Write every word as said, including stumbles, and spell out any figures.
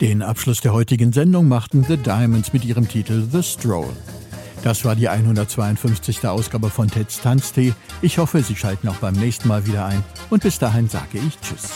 Den Abschluss der heutigen Sendung machten The Diamonds mit ihrem Titel The Stroll. Das war die hundertzweiundfünfzigste Ausgabe von Ted's Tanztee. Ich hoffe, Sie schalten auch beim nächsten Mal wieder ein. Und bis dahin sage ich Tschüss.